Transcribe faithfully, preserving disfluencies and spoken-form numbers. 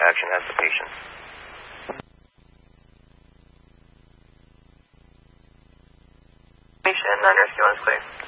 action as the patient. Patient, non-rescue is clear.